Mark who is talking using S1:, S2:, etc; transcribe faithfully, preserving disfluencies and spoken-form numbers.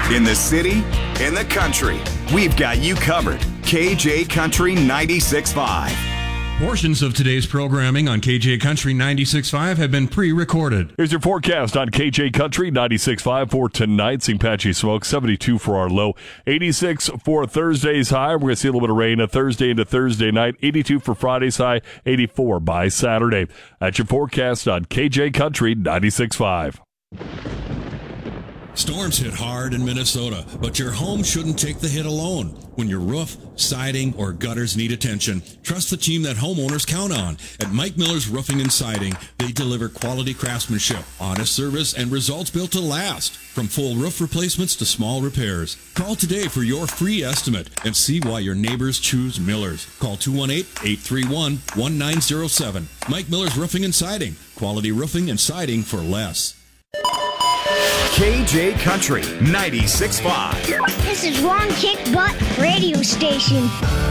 S1: In the city, in the country, we've got you covered. K J Country ninety-six point five.
S2: Portions of today's programming on K J Country ninety-six point five have been pre-recorded.
S3: Here's your forecast on K J Country ninety-six point five for tonight. Seeing patchy smoke, seventy-two for our low, eighty-six for Thursday's high. We're going to see a little bit of rain a Thursday into Thursday night, eighty-two for Friday's high, eighty-four by Saturday. That's your forecast on K J Country ninety-six point five.
S2: Storms hit hard in Minnesota, but your home shouldn't take the hit alone. When your roof, siding, or gutters need attention, trust the team that homeowners count on. At Mike Miller's Roofing and Siding, they deliver quality craftsmanship, honest service, and results built to last. From full roof replacements to small repairs. Call today for your free estimate and see why your neighbors choose Miller's. Call two one eight, eight three one, one nine zero seven. Mike Miller's Roofing and Siding. Quality roofing and siding for less.
S1: K J Country ninety-six point five.
S4: This is Ron Kick Butt Radio Station.